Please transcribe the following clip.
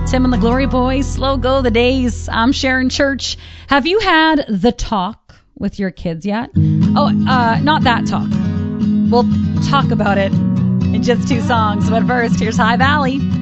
Tim and the Glory Boys. Slow go the days. I'm Sharon Church. Have you had the talk with your kids yet? Not that talk. We'll talk about it in just 2 songs. But first, here's High Valley.